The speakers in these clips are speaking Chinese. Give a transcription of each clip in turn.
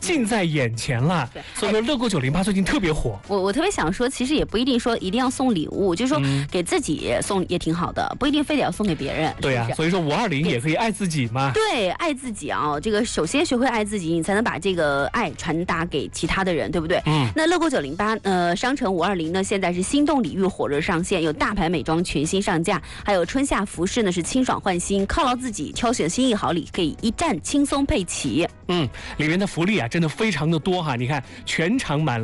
近在眼前了。所以说乐购908最近特别火。 我特别想说，其实也不一定说一定要送礼物，就是说给自己送也挺好的，不一定非得要送给别人。 对呀，所以说520也可以爱自己嘛。 对，爱自己啊，这个首先学会爱自己，你才能把这个爱传达给其他的人，对不对？那乐购908商城520呢，现在是心动礼遇火热上线，有大牌美妆全新上架，还有春夏服饰呢是清爽换新，犒劳自己，挑选心意好礼，可以一站轻松配齐。 里面的福利啊真的非常的多哈，你看全场满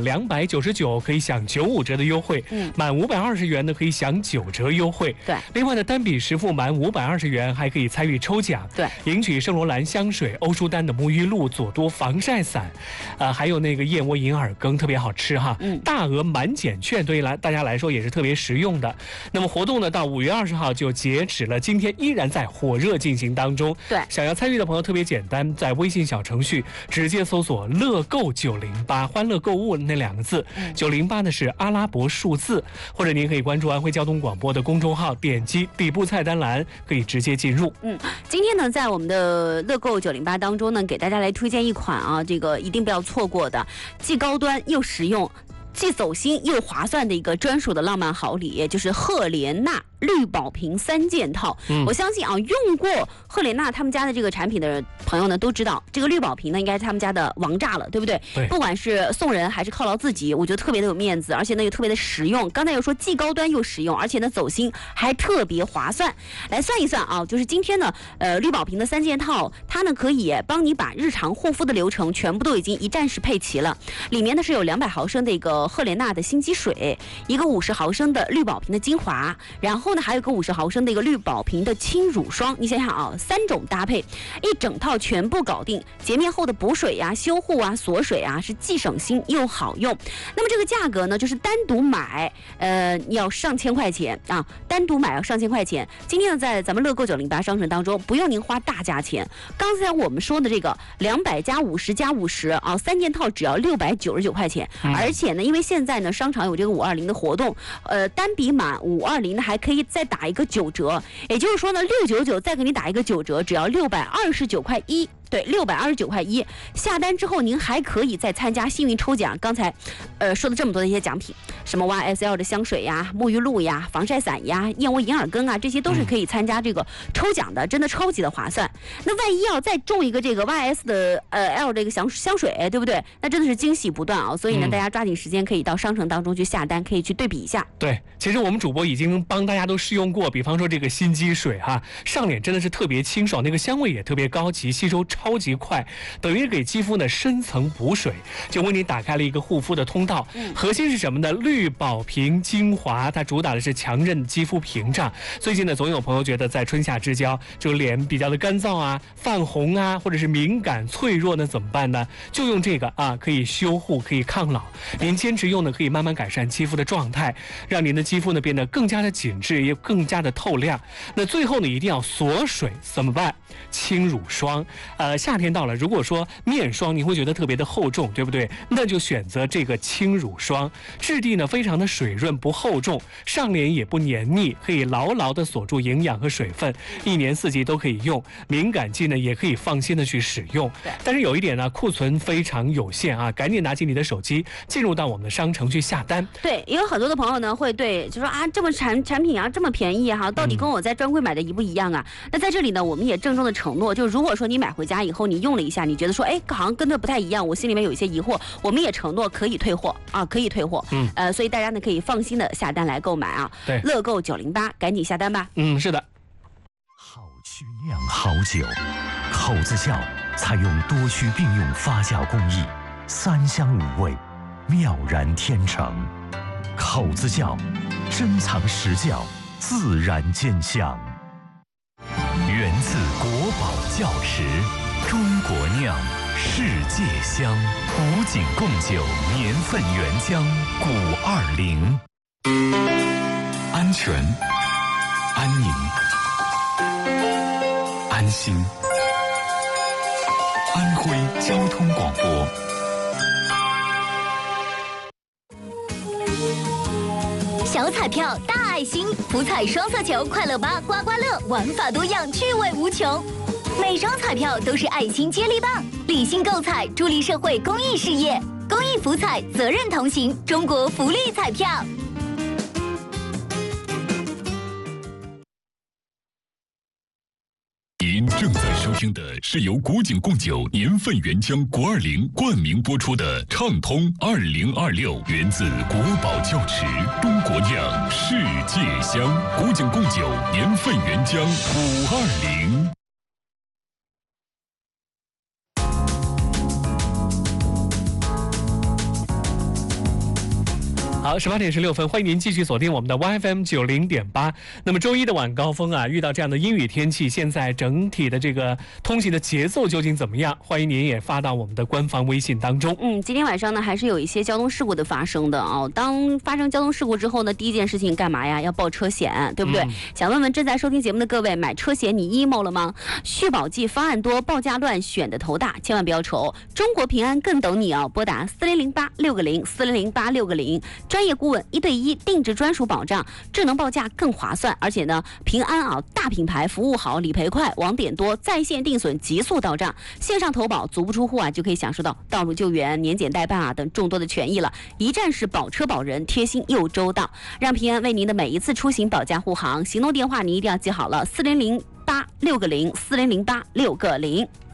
299可以享95折的优惠，满520元呢可以享9折优惠。 对， 另外呢单笔实付满520元还可以参与抽奖， 对， 赢取圣罗兰香水、欧舒丹的沐浴露、佐多防晒伞，还有那个燕窝银耳羹，特别好吃哈。大额满减券对于大家来说也是特别实用的。那么活动呢到5月20号就截止了，今天依然在火热进行当中。 对， 想要参与的朋友特别简单，在微信小程序直接搜索乐购908，欢乐购物那2个字，908呢是阿拉伯数字，或者您可以关注安徽交通广播的公众号，点击底部菜单栏可以直接进入。 今天呢在我们的乐购908当中呢，给大家来推荐一款啊，这个一定不要错过的，既高端又实用，既走心又划算的一个专属的浪漫好礼，就是赫莲娜绿宝瓶3件套。我相信啊，用过赫莲娜他们家的这个产品的朋友呢，都知道这个绿宝瓶呢应该是他们家的王炸了，对不对？ 对， 不管是送人还是犒劳自己，我觉得特别的有面子，而且呢又特别的实用。刚才又说既高端又实用，而且呢走心还特别划算。来算一算啊，就是今天呢绿宝瓶的3件套，它呢可以帮你把日常护肤的流程全部都已经一站式配齐了。里面呢是有200毫升的一个赫莲娜的心机水，一个50毫升的绿宝瓶的精华，然后呢还有个50毫升的一个绿宝瓶的轻乳霜。你想想啊，3种搭配，一整套全部搞定。洁面后的补水呀、修护啊、锁水啊，是既省心又好用。那么这个价格呢，就是单独买要上千块钱啊，单独买要上千块钱。今天呢在咱们乐购908商城当中，不用您花大价钱。刚才我们说的这个200加50加50啊，3件套只要699块钱，而且呢因为现在呢商场有这个520的活动，单笔满520呢还可以再打一个9折，也就是说呢699再给你打一个9折，只要629块1。对，629块1，下单之后您还可以再参加幸运抽奖。刚才，说了这么多的一些奖品，什么 YSL 的香水呀、沐浴露呀、防晒伞呀、燕窝银耳羹啊，这些都是可以参加这个抽奖的，真的超级的划算。那万一要再中一个这个 YS 的L 这个香水，对不对？那真的是惊喜不断啊！所以呢，大家抓紧时间可以到商城当中去下单，可以去对比一下。 对，其实我们主播已经帮大家都试用过，比方说这个心机水哈，上脸真的是特别清爽，那个香味也特别高级，吸收超级快，等于给肌肤呢深层补水，就为你打开了一个护肤的通道。核心是什么呢？绿宝瓶精华，它主打的是强韧肌肤屏障。最近呢，总有朋友觉得在春夏之交，这个脸比较的干燥啊、泛红啊，或者是敏感脆弱，那怎么办呢？就用这个啊，可以修护，可以抗老。您坚持用呢，可以慢慢改善肌肤的状态，让您的肌肤呢变得更加的紧致，也更加的透亮。那最后呢，一定要锁水，怎么办？轻乳霜。夏天到了，如果说面霜你会觉得特别的厚重，对不对？那就选择这个轻乳霜，质地呢非常的水润不厚重，上脸也不黏腻，可以牢牢的锁住营养和水分，1年4季都可以用。敏感肌呢也可以放心的去使用。但是有一点呢，库存非常有限啊，赶紧拿起你的手机，进入到我们的商城去下单。 对，也有很多的朋友呢会对就说啊，这么产品啊这么便宜哈，到底跟我在专柜买的一不一样啊？那在这里呢，我们也郑重的承诺，就如果说你买回家以后你用了一下，你觉得说哎好像跟这不太一样，我心里面有一些疑惑，我们也承诺可以退货啊，可以退货。所以大家呢可以放心的下单来购买啊。 对， 乐购908，赶紧下单吧。 是的。 好曲酿好酒，口子窖采用多区并用发酵工艺，3香5味，妙然天成。口子窖，珍藏实窖，自然见香。源自国宝窖池，中国酿，世界香。古井贡酒年份原浆520。 安全、安宁、安心。安徽交通广播。 小彩票大爱心，福彩双色球快乐8刮刮乐，玩法多样，趣味无穷。每张彩票都是爱心接力棒， 理性购彩，助力社会公益事业。公益福彩，责任同行，中国福利彩票。 您正在收听的是由古井贡酒年份原浆国20冠名播出的畅通2026，源自国宝窖池，中国酿，世界香。古井贡酒年份原浆520。 好，18点16分，欢迎您继续锁定我们的 YFM 90.8。那么周一的晚高峰啊，遇到这样的阴雨天气，现在整体的这个通行的节奏究竟怎么样？欢迎您也发到我们的官方微信当中。 今天晚上呢，还是有一些交通事故的发生的哦。当发生交通事故之后呢，第一件事情干嘛呀？要报车险，对不对？想问问正在收听节目的各位，买车险你 emo 了吗？续保季方案多，报价乱，选的头大，千万不要愁。中国平安更等你哦，拨打4008-6个0，4008-6个0。专业顾问1对1定制专属保障，智能报价更划算，而且呢，平安啊大品牌，服务好，理赔快，网点多，在线定损急速到账，线上投保足不出户啊就可以享受到道路救援、年检代办啊等众多的权益了，一站式保车保人，贴心又周到，让平安为您的每一次出行保驾护航。行动电话你一定要记好了，4008-6个0，4008-6个0。